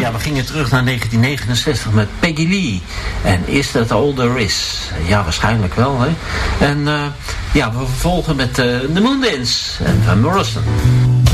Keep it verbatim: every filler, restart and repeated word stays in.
Ja, we gingen terug naar negentien negenenzestig met Peggy Lee. En Is That All There Is? Ja, waarschijnlijk wel, hè. En uh, ja, we vervolgen met uh, The Moondance en Van Morrison.